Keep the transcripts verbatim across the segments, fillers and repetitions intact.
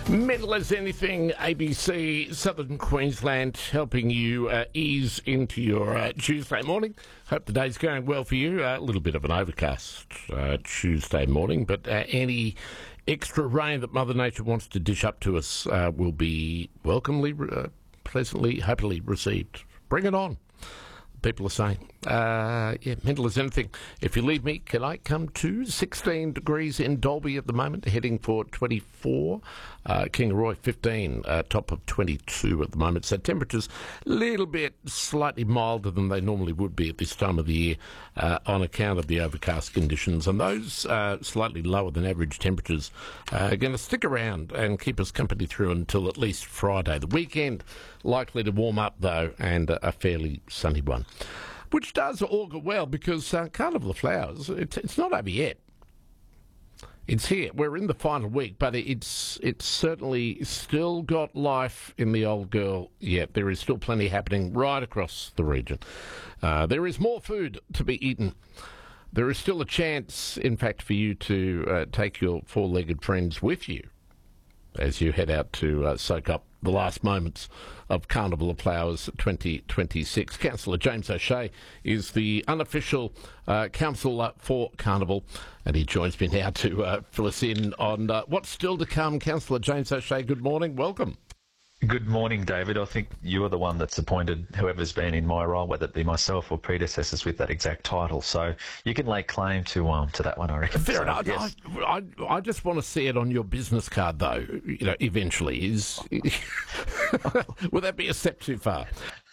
Mental as anything, A B C, Southern Queensland, helping you uh, ease into your uh, Tuesday morning. Hope the day's going well for you. Uh, a little bit of an overcast uh, Tuesday morning, but uh, any extra rain that Mother Nature wants to dish up to us uh, will be welcomely, uh, pleasantly, happily received. Bring it on. People are saying, uh, yeah, mental as anything. If you leave me, can I come to sixteen degrees in Dalby at the moment, heading for twenty-four. Uh, Kingaroy, fifteen, uh, top of twenty-two at the moment. So temperatures a little bit slightly milder than they normally would be at this time of the year uh, on account of the overcast conditions. And those uh, slightly lower than average temperatures uh, are going to stick around and keep us company through until at least Friday. The weekend likely to warm up, though, and uh, a fairly sunny one. Which does augur well because uh, Carnival of Flowers, it's, it's not over yet. It's here. We're in the final week, but it's it's certainly still got life in the old girl yet. There is still plenty happening right across the region. Uh, there is more food to be eaten. There is still a chance, in fact, for you to uh, take your four-legged friends with you as you head out to uh, soak up the last moments of Carnival of Flowers twenty twenty-six. Councillor James O'Shea is the unofficial uh, councillor for Carnival, and he joins me now to uh, fill us in on uh, what's still to come. Councillor James O'Shea, good morning. Welcome. Good morning, David. I think you are the one that's appointed whoever's been in my role, whether it be myself or predecessors with that exact title. So you can lay claim to um to that one, I reckon. Fair so, enough. Yes. I, I, I just want to see it on your business card, though, you know, eventually. Is Would that be a step too far?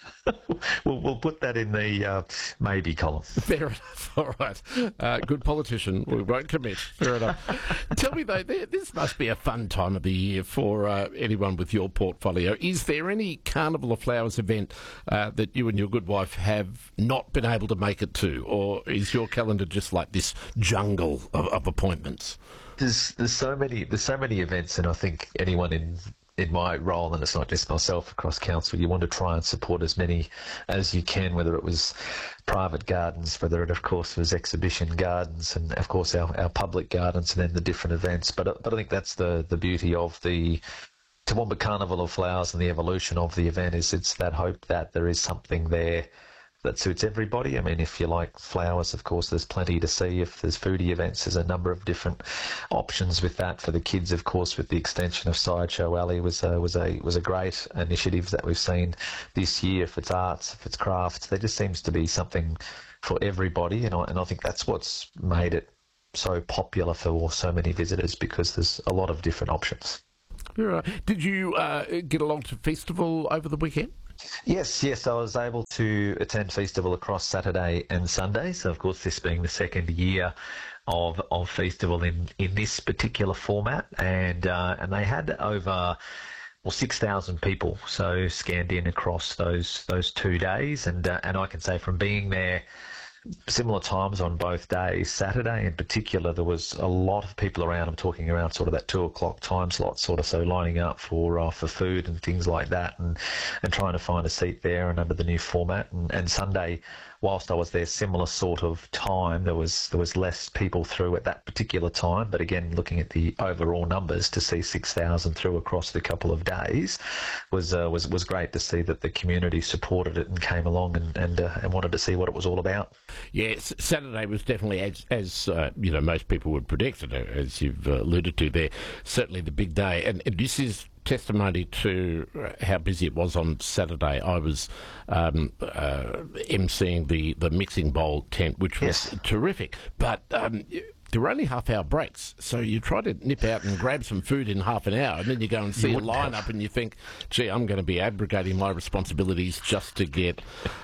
we'll, we'll put that in the uh, maybe column. Fair enough. All right. Uh, good politician. We won't commit. Fair enough. Tell me, though, there, this must be a fun time of the year for uh, anyone with your portfolio. Is there any Carnival of Flowers event uh, that you and your good wife have not been able to make it to? Or is your calendar just like this jungle of, of appointments? There's there's so many there's so many events, and I think anyone in in my role, and it's not just myself across council, you want to try and support as many as you can, whether it was private gardens, whether it of course was exhibition gardens, and of course our, our public gardens, and then the different events. But but I think that's the the beauty of the Toowoomba Carnival of Flowers and the evolution of the event, is it's that hope that there is something there that suits everybody. I mean, if you like flowers, of course, there's plenty to see. If there's foodie events, there's a number of different options with that. For the kids, of course, with the extension of Sideshow Alley was a, was a was a great initiative that we've seen this year. If it's arts, if it's crafts, there just seems to be something for everybody, and I, and I think that's what's made it so popular for so many visitors, because there's a lot of different options. Right. Did you uh, get along to Festival over the weekend? Yes, yes, I was able to attend Festival across Saturday and Sunday. So, of course, this being the second year of of Festival in, in this particular format, and uh, and they had over well six thousand people so scanned in across those those two days, and uh, and I can say from being there similar times on both days. Saturday in particular, there was a lot of people around. I'm talking around sort of that two o'clock time slot, sort of, so lining up for uh, for food and things like that, and and trying to find a seat there and under the new format. And, and Sunday, whilst I was there, similar sort of time, there was there was less people through at that particular time. But again, looking at the overall numbers, to see six thousand through across the couple of days was uh, was was great to see that the community supported it and came along and and, uh, and wanted to see what it was all about. Yes, Saturday was definitely, as, as uh, you know, most people would predict, uh, as you've uh, alluded to there, certainly the big day. And, and this is testimony to how busy it was on Saturday. I was um, uh, emceeing the, the mixing bowl tent, which was yes. terrific. But um, there were only half-hour breaks, so you try to nip out and grab some food in half an hour, and then you go and see a line-up and you think, gee, I'm going to be abrogating my responsibilities just to get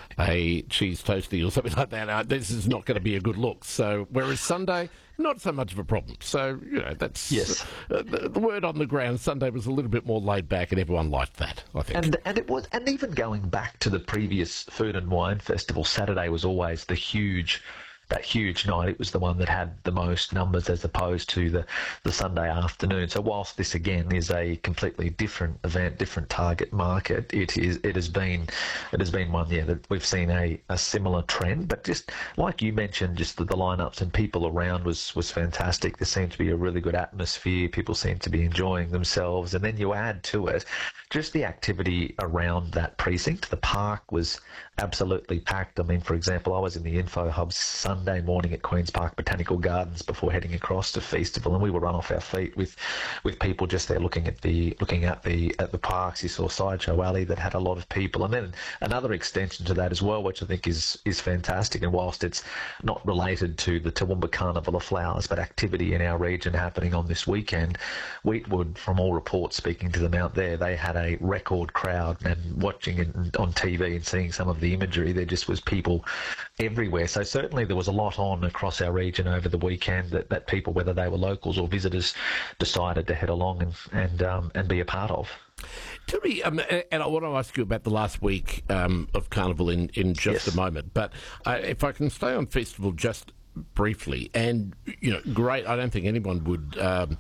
a cheese toastie or something like that. Uh, this is not going to be a good look. So, whereas Sunday, not so much of a problem. So, you know, that's yes. uh, the, the word on the ground. Sunday was a little bit more laid back, and everyone liked that, I think. And and it was, and even going back to the previous Food and Wine Festival, Saturday was always the huge that huge night, it was the one that had the most numbers as opposed to the, the Sunday afternoon. So whilst this again is a completely different event, different target market, it is it has been it has been one, yeah, that we've seen a, a similar trend. But just like you mentioned, just the, the lineups and people around was was fantastic. There seemed to be a really good atmosphere. People seemed to be enjoying themselves, and then you add to it just the activity around that precinct. The park was absolutely packed. I mean, for example, I was in the Info Hub Sunday morning at Queen's Park Botanical Gardens before heading across to Feastival, and we were run off our feet with, with people just there looking at the looking at the at the parks. You saw Sideshow Alley that had a lot of people, and then another extension to that as well, which I think is is fantastic. And whilst it's not related to the Toowoomba Carnival of Flowers, but activity in our region happening on this weekend, Wheatwood, from all reports, speaking to them out there, they had a record crowd, and watching it on T V and seeing some of the imagery, there just was people everywhere. So certainly there was a lot on across our region over the weekend that, that people, whether they were locals or visitors, decided to head along and and um, and be a part of. Tell me, um, and I want to ask you about the last week um, of Carnival in, in just Yes. a moment, but uh, if I can stay on Feastival just briefly, and, you know, great, I don't think anyone would um,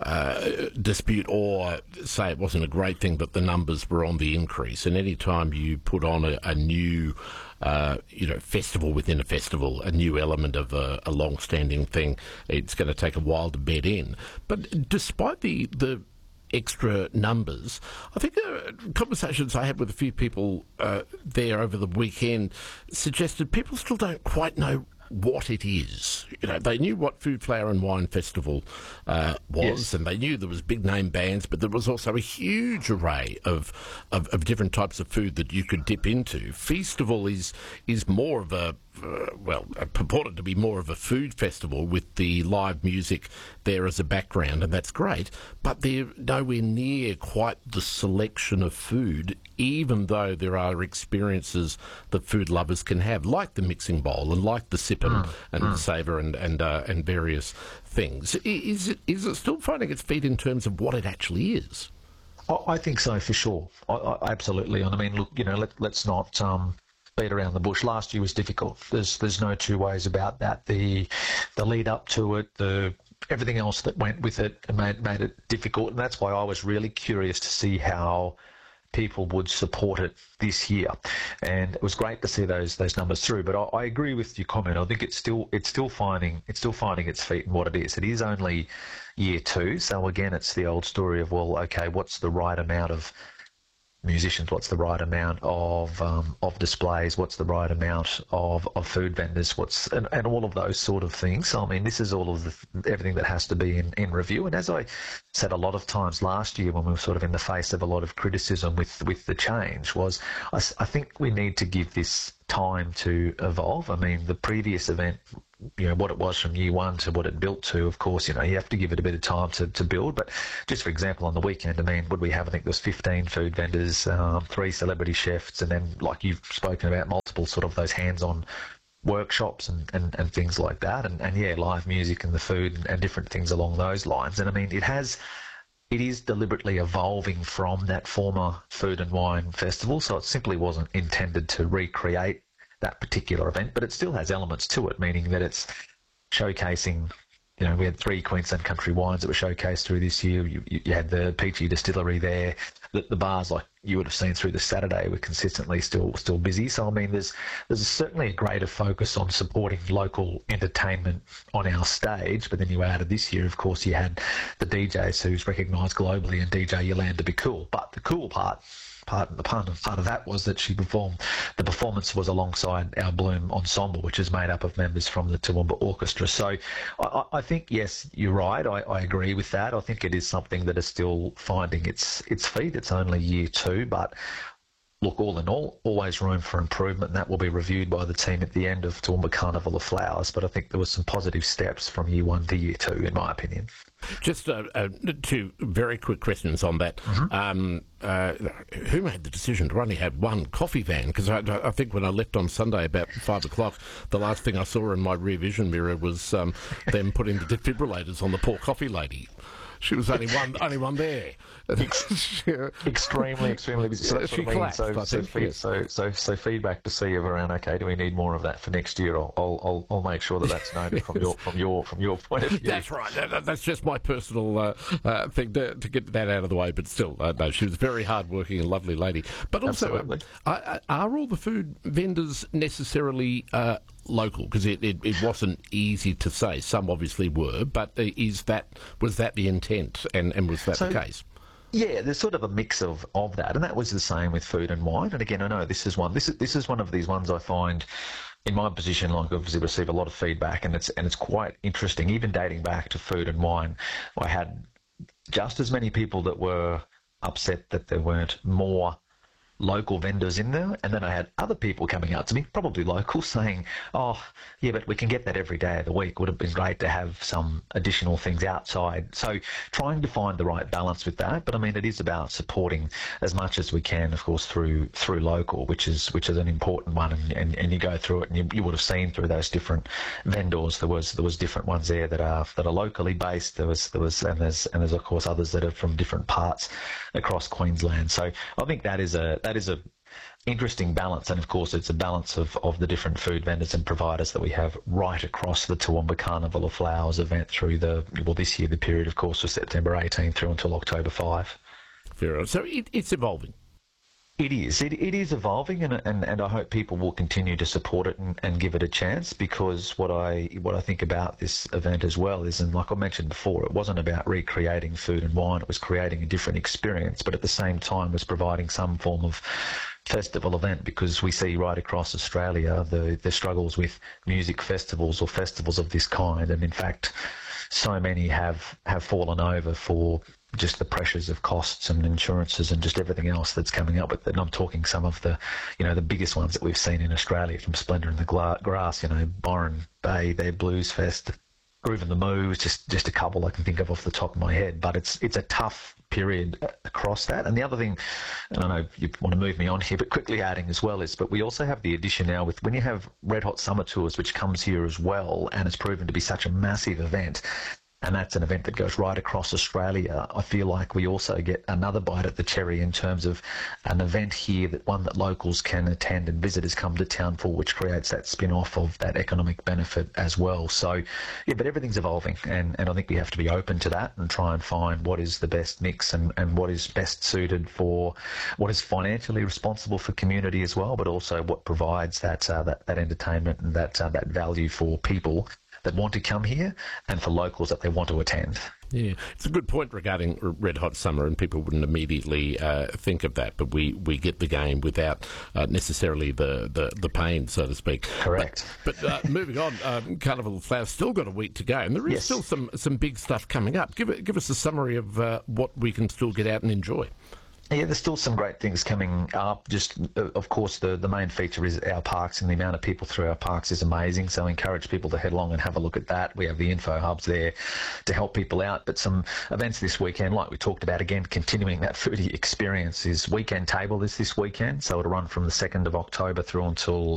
uh, dispute or say it wasn't a great thing that the numbers were on the increase, and any time you put on a, a new Uh, you know, festival within a festival, a new element of a, a long-standing thing, it's going to take a while to bed in. But despite the the extra numbers, I think uh, conversations I had with a few people uh, there over the weekend suggested people still don't quite know what it is. You know, they knew what Food, Flower and Wine Festival uh, was, Yes. and they knew there was big name bands, but there was also a huge array of, of, of different types of food that you could dip into. Feastival is is more of a Uh, well, uh, purported to be more of a food festival with the live music there as a background, and that's great, but they're nowhere near quite the selection of food, even though there are experiences that food lovers can have, like the mixing bowl and like the sip and, Mm, and mm. savour and and, uh, and various things. I- Is it is it still finding its feet in terms of what it actually is? I, I think so, for sure. I, I, absolutely. And I mean, look, you know, let, let's not um, beat around the bush. Last year was difficult. There's there's no two ways about that. The the lead up to it, the everything else that went with it, made made it difficult, and that's why I was really curious to see how people would support it this year. And it was great to see those those numbers through. But I, I agree with your comment. I think it's still it's still finding it's still finding its feet in what it is. It is only year two, so again, it's the old story of, well, okay, what's the right amount of musicians, what's the right amount of um, of displays, what's the right amount of, of food vendors, what's and, and all of those sort of things. So I mean, this is all of the, everything that has to be in, in review. And as I said a lot of times last year when we were sort of in the face of a lot of criticism with, with the change, was I, I think we need to give this time to evolve. I mean, the previous event, you know, what it was from year one to what it built to, of course, you know, you have to give it a bit of time to, to build. But just for example, on the weekend, I mean, what we have, I think there was fifteen food vendors, um, three celebrity chefs, and then, like you've spoken about, multiple sort of those hands-on workshops and, and, and things like that. And, and yeah, live music and the food and, and different things along those lines. And I mean, it has... It is deliberately evolving from that former Food and Wine Festival, so it simply wasn't intended to recreate that particular event, but it still has elements to it, meaning that it's showcasing, you know, we had three Queensland country wines that were showcased through this year. You, you had the Peachy Distillery there. The, the bars, like you would have seen through the Saturday, were consistently still still busy. So, I mean, there's there's certainly a greater focus on supporting local entertainment on our stage. But then you added this year, of course, you had the D Js who's recognised globally, and D J Yolanda Be Cool. But the cool part, part the part of, part of that was that she performed. The performance was alongside our Bloom Ensemble, which is made up of members from the Toowoomba Orchestra. So I, I think, yes, you're right. I, I agree with that. I think it is something that is still finding its its feet. It's only year two, but look, all in all, always room for improvement, and that will be reviewed by the team at the end of Toowoomba Carnival of Flowers. But I think there were some positive steps from year one to year two, in my opinion. Just uh, uh, two very quick questions on that. Mm-hmm. Um, uh, who made the decision to only have one coffee van? Because I, I think when I left on Sunday about five o'clock, the last thing I saw in my rear vision mirror was um, them putting the defibrillators on the poor coffee lady. she was only one, only one there. extremely, extremely busy. So that's She what I mean. collapsed, So, I so, think, feed, yes. so, so, so feedback to see of around. Okay, do we need more of that for next year? I'll, I'll, I'll, I'll make sure that that's noted from your, from your, from your point of view. That's right. That, that's just my personal uh, uh, thing to, to get that out of the way. But still, uh, no, she was very hardworking and lovely lady. But also, Absolutely. uh, are all the food vendors necessarily uh, local? Because it, it, it wasn't easy to say. Some obviously were, but is that was that the intent, and, and was that So- the case? Yeah, there's sort of a mix of, of that, and that was the same with food and wine. And again, I know this is one. This is this is one of these ones I find in my position. Like, obviously, receive a lot of feedback, and it's and it's quite interesting. Even dating back to food and wine, I had just as many people that were upset that there weren't more local vendors in there, and then I had other people coming out to me, probably local, saying, oh yeah, but we can get that every day of the week. Would have been great to have some additional things outside. So trying to find the right balance with that, but I mean, it is about supporting as much as we can, of course, through through local, which is which is an important one. And, and, and you go through it, and you, you would have seen through those different vendors, there was there was different ones there that are that are locally based. There was there was and there's and there's of course others that are from different parts across Queensland. So I think that is a that is a interesting balance, and of course it's a balance of, of the different food vendors and providers that we have right across the Toowoomba Carnival of Flowers event through the, well, this year the period of course was September eighteenth through until October fifth. Fair enough. So it, it's evolving. It is. It, it is evolving, and, and and I hope people will continue to support it and, and give it a chance, because what I what I think about this event as well is, and like I mentioned before, it wasn't about recreating food and wine. It was creating a different experience, but at the same time was providing some form of festival event, because we see right across Australia the, the struggles with music festivals or festivals of this kind, and in fact so many have, have fallen over for just the pressures of costs and insurances and just everything else that's coming up with it. And I'm talking some of the, you know, the biggest ones that we've seen in Australia, from Splendour in the Gla- Grass, you know, Byron Bay, their Blues Fest, Groove in the Moo, just just a couple I can think of off the top of my head. But it's it's a tough period across that. And the other thing, and I know you want to move me on here, but quickly adding as well is, but we also have the addition now with when you have Red Hot Summer Tours, which comes here as well, and it's proven to be such a massive event. And that's an event that goes right across Australia. I feel like we also get another bite at the cherry in terms of an event here, that one that locals can attend and visitors come to town for, which creates that spin-off of that economic benefit as well. So, yeah, but everything's evolving, and, and I think we have to be open to that and try and find what is the best mix and, and what is best suited for what is financially responsible for community as well, but also what provides that uh, that, that entertainment and that uh, that value for people that want to come here, and for locals that they want to attend. Yeah, it's a good point regarding Red Hot Summer, and people wouldn't immediately uh, think of that, but we, we get the game without uh, necessarily the, the, the pain, so to speak. Correct. But, but uh, moving on, um, Carnival of Flowers still got a week to go, and there is Yes. still some, some big stuff coming up. Give it, give us a summary of uh, what we can still get out and enjoy. Yeah, there's still some great things coming up. Just, uh, of course, the, the main feature is our parks, and the amount of people through our parks is amazing. So I encourage people to head along and have a look at that. We have the info hubs there to help people out. But some events this weekend, like we talked about, again, continuing that foodie experience, is Weekend Table is this weekend. So it'll run from the second of October through until